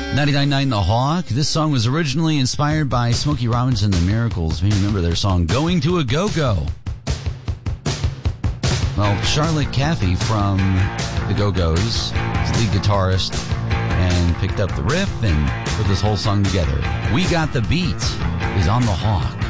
99.9 The Hawk. This song was originally inspired by Smokey Robinson and the Miracles. Maybe you remember their song, Going to a Go-Go. Well, Charlotte Caffey from the Go-Go's is the lead guitarist and picked up the riff and put this whole song together. We Got the Beat is on The Hawk.